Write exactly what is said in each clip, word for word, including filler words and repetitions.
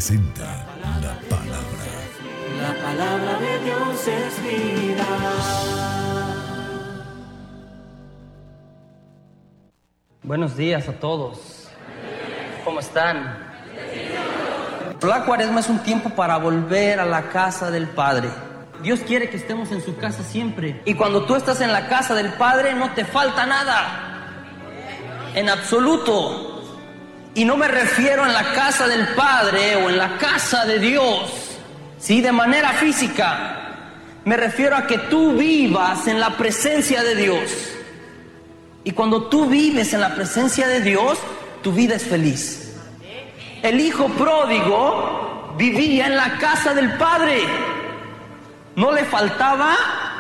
presenta la palabra. La palabra de Dios es vida. Buenos días a todos. ¿Cómo están? La Cuaresma es un tiempo para volver a la casa del Padre. Dios quiere que estemos en su casa siempre. Y cuando tú estás en la casa del Padre no te falta nada. En absoluto. Y no me refiero en la casa del Padre o en la casa de Dios, ¿sí? De manera física. Me refiero a que tú vivas en la presencia de Dios. Y cuando tú vives en la presencia de Dios, tu vida es feliz. El hijo pródigo vivía en la casa del Padre. No le faltaba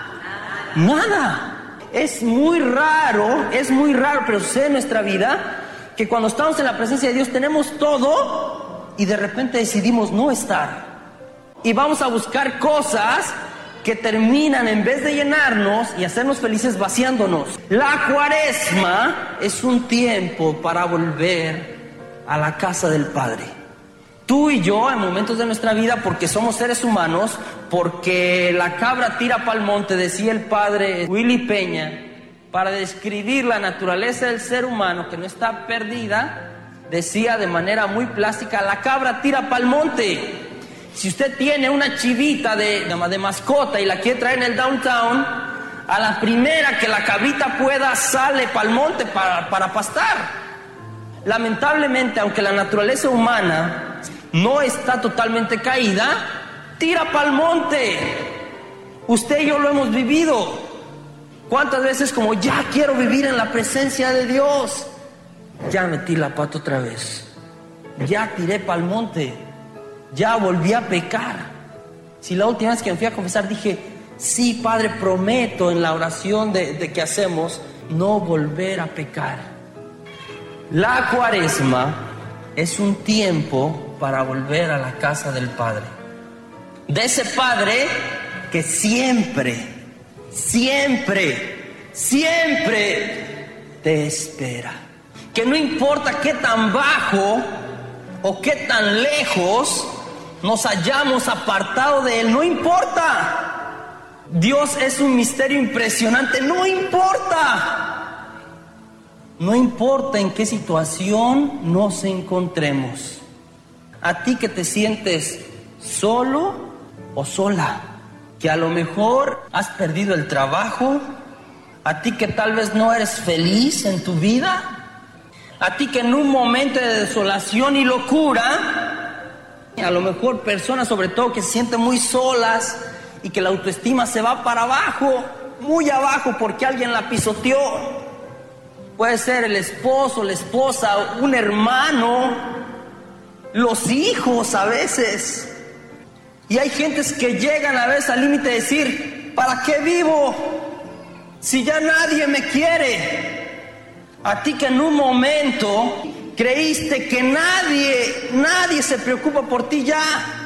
nada. Es muy raro, es muy raro, pero sucede en nuestra vida que cuando estamos en la presencia de Dios tenemos todo y de repente decidimos no estar. Y vamos a buscar cosas que terminan, en vez de llenarnos y hacernos felices, vaciándonos. La Cuaresma es un tiempo para volver a la casa del Padre. Tú y yo, en momentos de nuestra vida, porque somos seres humanos, porque la cabra tira pa'l monte, decía el padre Willy Peña, para describir la naturaleza del ser humano que no está perdida, decía de manera muy plástica: la cabra tira pa'l monte. Si usted tiene una chivita de, de mascota y la quiere traer en el downtown, a la primera que la cabrita pueda sale pa'l monte para, para pastar. Lamentablemente, aunque la naturaleza humana no está totalmente caída, tira pa'l monte. Usted y yo lo hemos vivido. ¿Cuántas veces como ya quiero vivir en la presencia de Dios? Ya metí la pata otra vez. Ya tiré pa'l monte. Ya volví a pecar. Si la última vez que me fui a confesar dije: sí, Padre, prometo en la oración de, de que hacemos no volver a pecar. La Cuaresma es un tiempo para volver a la casa del Padre. De ese Padre que siempre, siempre, siempre te espera. Que no importa qué tan bajo o qué tan lejos nos hayamos apartado de Él, no importa. Dios es un misterio impresionante, no importa. No importa en qué situación nos encontremos. A ti que te sientes solo o sola, que a lo mejor has perdido el trabajo, a ti que tal vez no eres feliz en tu vida, a ti que en un momento de desolación y locura, a lo mejor personas sobre todo que se sienten muy solas y que la autoestima se va para abajo, muy abajo porque alguien la pisoteó. Puede ser el esposo, la esposa, un hermano, los hijos a veces. Y hay gentes que llegan a veces al límite de decir: ¿para qué vivo si ya nadie me quiere? A ti que en un momento creíste que nadie, nadie se preocupa por ti ya.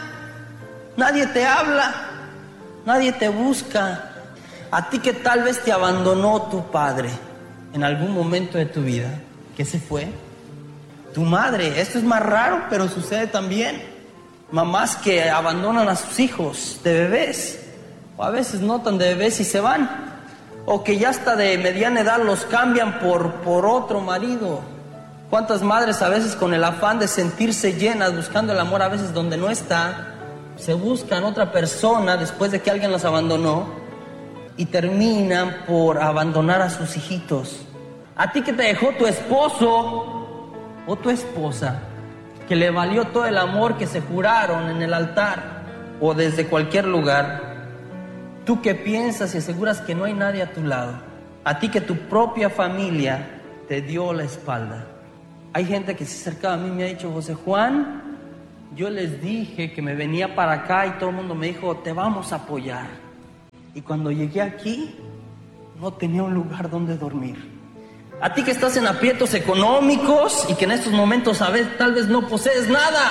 Nadie te habla, nadie te busca. A ti que tal vez te abandonó tu padre en algún momento de tu vida, que se fue. Tu madre, esto es más raro, pero sucede también. Mamás que abandonan a sus hijos de bebés, o a veces no tan de bebés y se van, o que ya hasta de mediana edad los cambian por, por otro marido. ¿Cuántas madres a veces con el afán de sentirse llenas, buscando el amor a veces donde no está, se buscan otra persona después de que alguien los abandonó y terminan por abandonar a sus hijitos? A ti que te dejó tu esposo o tu esposa, que le valió todo el amor que se juraron en el altar o desde cualquier lugar. Tú que piensas y aseguras que no hay nadie a tu lado. A ti que tu propia familia te dio la espalda. Hay gente que se acercaba a mí y me ha dicho: José Juan, yo les dije que me venía para acá y todo el mundo me dijo: te vamos a apoyar. Y cuando llegué aquí, no tenía un lugar donde dormir. A ti que estás en aprietos económicos y que en estos momentos a veces tal vez no posees nada.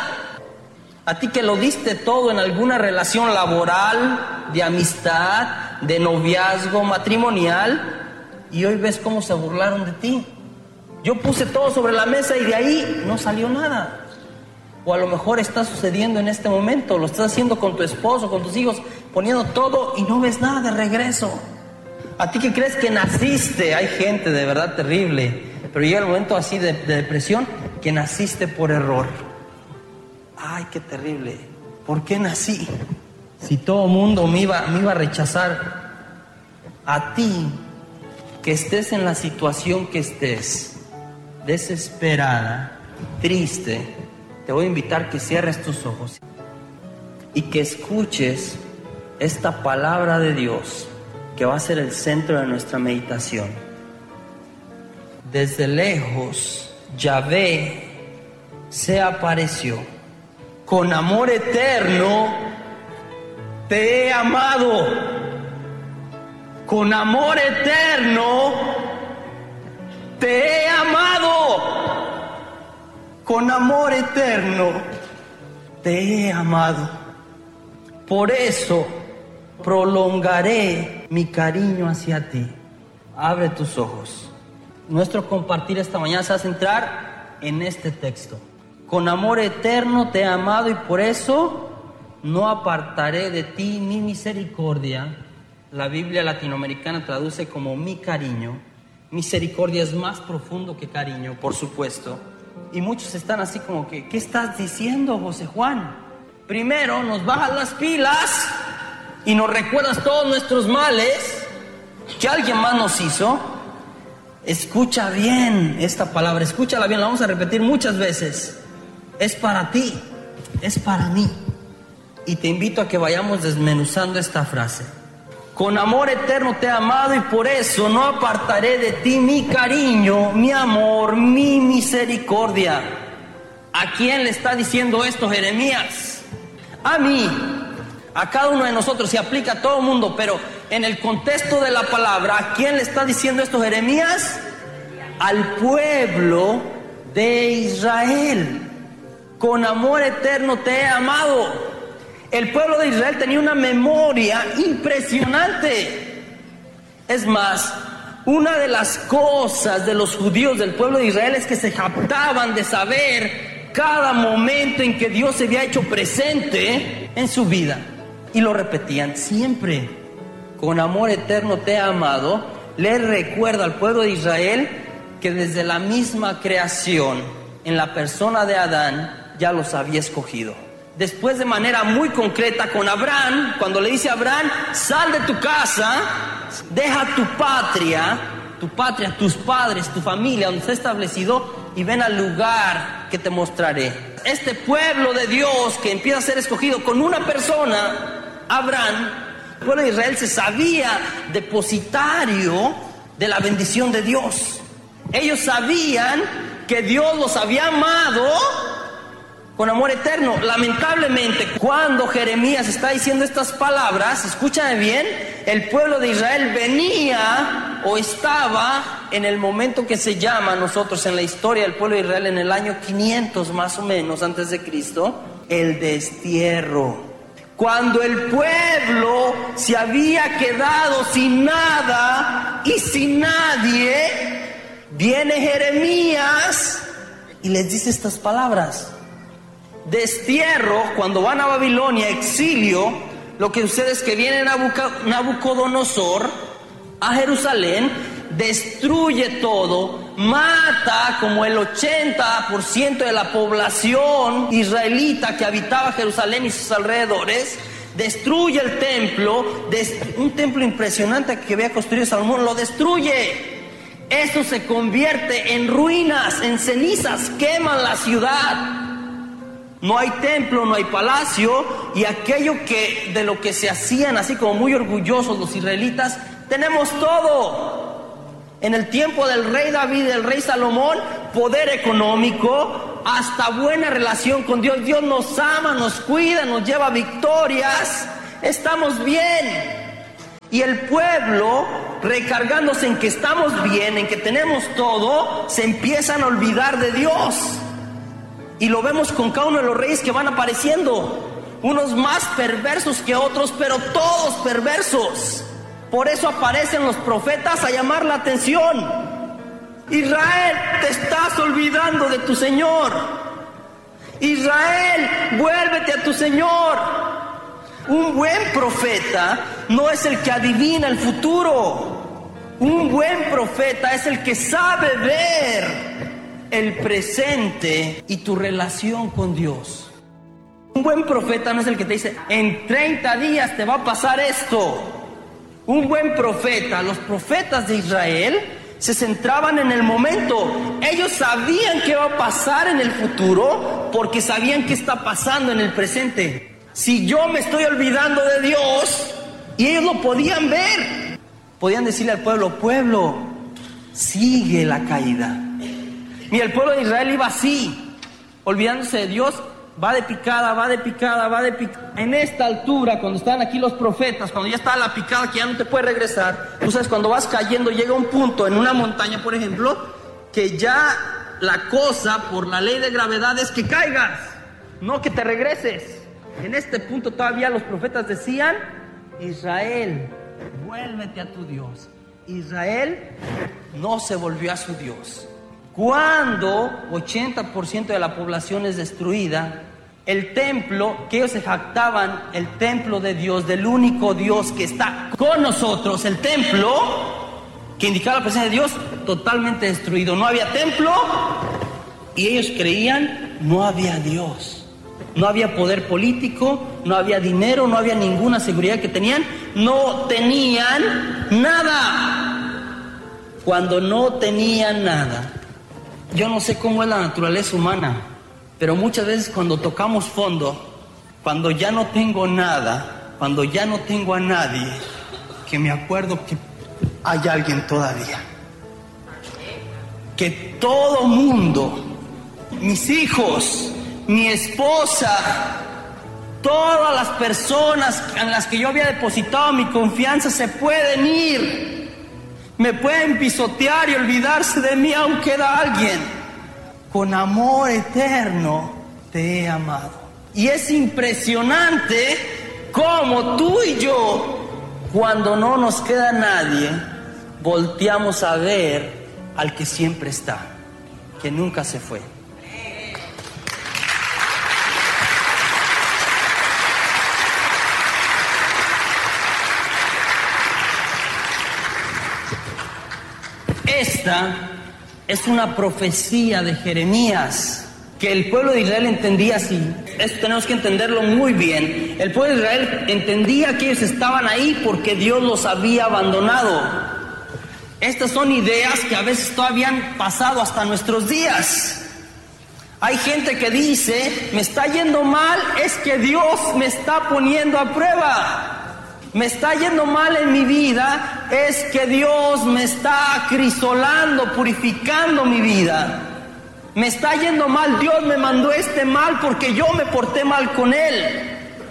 A ti que lo diste todo en alguna relación laboral, de amistad, de noviazgo, matrimonial, y hoy ves cómo se burlaron de ti. Yo puse todo sobre la mesa y de ahí no salió nada. O a lo mejor está sucediendo en este momento, lo estás haciendo con tu esposo, con tus hijos, poniendo todo y no ves nada de regreso. A ti que crees que naciste, hay gente de verdad terrible, pero llega el momento así de, de depresión, que naciste por error. Ay, qué terrible. ¿Por qué nací? Si todo el mundo me iba, me iba a rechazar. A ti, que estés en la situación que estés, desesperada, triste, te voy a invitar que cierres tus ojos y que escuches esta palabra de Dios que va a ser el centro de nuestra meditación. Desde lejos, Yahvé se apareció. Con amor eterno te he amado. Con amor eterno te he amado. Con amor eterno te he amado. Por eso prolongaré mi cariño hacia ti. Abre tus ojos. Nuestro compartir esta mañana se va a centrar en este texto. Con amor eterno te he amado y por eso no apartaré de ti mi misericordia. La Biblia latinoamericana traduce como mi cariño. Misericordia es más profundo que cariño, por supuesto. Y muchos están así como que, ¿qué estás diciendo, José Juan? Primero nos bajas las pilas y nos recuerdas todos nuestros males que alguien más nos hizo. Escucha bien esta palabra, escúchala bien, la vamos a repetir muchas veces. Es para ti, es para mí. Y te invito a que vayamos desmenuzando esta frase. Con amor eterno te he amado y por eso no apartaré de ti mi cariño, mi amor, mi misericordia. ¿A quién le está diciendo esto Jeremías? A mí, a cada uno de nosotros, se aplica a todo el mundo, pero en el contexto de la palabra, ¿a quién le está diciendo esto Jeremías? Al pueblo de Israel. Con amor eterno te he amado. El pueblo de Israel tenía una memoria impresionante. Es más, una de las cosas de los judíos del pueblo de Israel es que se jactaban de saber cada momento en que Dios se había hecho presente en su vida. Y lo repetían siempre. Con amor eterno te he amado. Le recuerda al pueblo de Israel que desde la misma creación, en la persona de Adán, ya los había escogido. Después, de manera muy concreta con Abraham, cuando le dice a Abraham, sal de tu casa, deja tu patria, tu patria, tus padres, tu familia, donde está establecido, y ven al lugar que te mostraré. Este pueblo de Dios que empieza a ser escogido con una persona, Abraham, el pueblo de Israel se sabía depositario de la bendición de Dios. Ellos sabían que Dios los había amado con amor eterno. Lamentablemente, cuando Jeremías está diciendo estas palabras, escúchame bien, el pueblo de Israel venía o estaba en el momento que se llama nosotros en la historia del pueblo de Israel en el año quinientos más o menos antes de Cristo, el destierro. Cuando el pueblo se había quedado sin nada y sin nadie, viene Jeremías y les dice estas palabras. Destierro, cuando van a Babilonia, exilio, lo que sucede es que viene Nabucodonosor a Jerusalén, destruye todo, mata como el ochenta por ciento de la población israelita que habitaba Jerusalén y sus alrededores, destruye el templo, un templo impresionante que había construido Salomón, lo destruye. Esto se convierte en ruinas, en cenizas, queman la ciudad. No hay templo, no hay palacio, y aquello que de lo que se hacían así como muy orgullosos los israelitas, tenemos todo. En el tiempo del rey David, del rey Salomón, poder económico, hasta buena relación con Dios. Dios nos ama, nos cuida, nos lleva victorias, estamos bien. Y el pueblo, recargándose en que estamos bien, en que tenemos todo, se empiezan a olvidar de Dios. Y lo vemos con cada uno de los reyes que van apareciendo, unos más perversos que otros, pero todos perversos. Por eso aparecen los profetas a llamar la atención. Israel, te estás olvidando de tu Señor. Israel, vuélvete a tu Señor. Un buen profeta no es el que adivina el futuro. Un buen profeta es el que sabe ver el presente y tu relación con Dios. Un buen profeta no es el que te dice, en treinta días te va a pasar esto. Un buen profeta, los profetas de Israel se centraban en el momento. Ellos sabían qué va a pasar en el futuro porque sabían qué está pasando en el presente. Si yo me estoy olvidando de Dios, y ellos lo podían ver, podían decirle al pueblo, pueblo, sigue la caída. Mira, el pueblo de Israel iba así, olvidándose de Dios, va de picada, va de picada, va de picada. En esta altura, cuando estaban aquí los profetas, cuando ya estaba la picada que ya no te puede regresar, tú sabes, cuando vas cayendo llega un punto en una montaña, por ejemplo, que ya la cosa, por la ley de gravedad, es que caigas, no que te regreses. En este punto todavía los profetas decían, Israel, vuélvete a tu Dios. Israel no se volvió a su Dios. Cuando ochenta por ciento de la población es destruida, el templo, que ellos se jactaban, el templo de Dios, del único Dios que está con nosotros, el templo que indicaba la presencia de Dios, totalmente destruido. No había templo y ellos creían, no había Dios. No había poder político, no había dinero, no había ninguna seguridad que tenían. No tenían nada. Cuando no tenían nada, yo no sé cómo es la naturaleza humana, pero muchas veces cuando tocamos fondo, cuando ya no tengo nada, cuando ya no tengo a nadie, que me acuerdo que hay alguien todavía. Que todo mundo, mis hijos, mi esposa, todas las personas en las que yo había depositado mi confianza se pueden ir, me pueden pisotear y olvidarse de mí, aún queda alguien. Con amor eterno te he amado. Y es impresionante cómo tú y yo, cuando no nos queda nadie, volteamos a ver al que siempre está, que nunca se fue. Esta es una profecía de Jeremías que el pueblo de Israel entendía así. Esto tenemos que entenderlo muy bien. El pueblo de Israel entendía que ellos estaban ahí porque Dios los había abandonado. Estas son ideas que a veces todavía han pasado hasta nuestros días. Hay gente que dice, me está yendo mal, es que Dios me está poniendo a prueba. Me está yendo mal en mi vida, es que Dios me está acrisolando, purificando mi vida. Me está yendo mal, Dios me mandó este mal porque yo me porté mal con Él.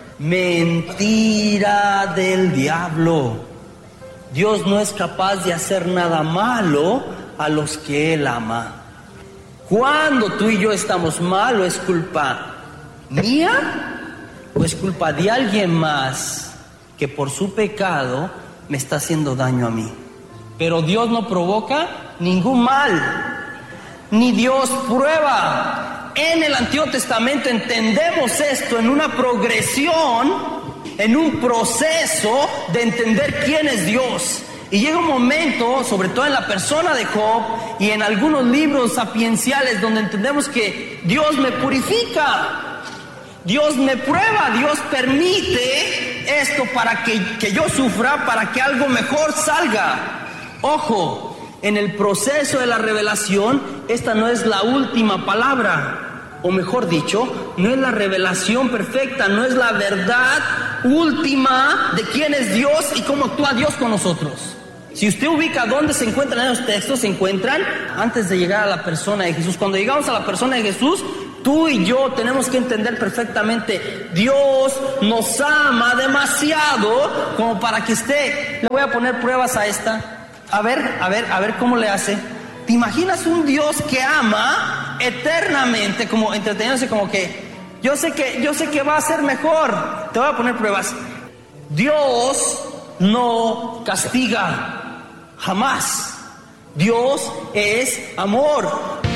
Mentira del diablo. Dios no es capaz de hacer nada malo a los que Él ama. Cuando tú y yo estamos mal, ¿o es culpa mía o es culpa de alguien más que por su pecado me está haciendo daño a mí? Pero Dios no provoca ningún mal, ni Dios prueba. En el Antiguo Testamento entendemos esto en una progresión, en un proceso de entender quién es Dios. Y llega un momento, sobre todo en la persona de Job y en algunos libros sapienciales, donde entendemos que Dios me purifica, Dios me prueba, Dios permite esto para que, que yo sufra, para que algo mejor salga. Ojo, en el proceso de la revelación, esta no es la última palabra, o mejor dicho, no es la revelación perfecta, no es la verdad última de quién es Dios y cómo actúa Dios con nosotros. Si usted ubica dónde se encuentran esos textos, se encuentran antes de llegar a la persona de Jesús. Cuando llegamos a la persona de Jesús, tú y yo tenemos que entender perfectamente, Dios nos ama demasiado como para que esté. Le voy a poner pruebas a esta. A ver, a ver, a ver cómo le hace. ¿Te imaginas un Dios que ama eternamente, como entreteniéndose, como que yo sé que, yo sé que va a ser mejor? Te voy a poner pruebas. Dios no castiga, jamás. Dios es amor.